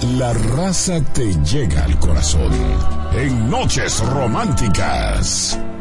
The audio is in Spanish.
La raza te llega al corazón en Noches Románticas.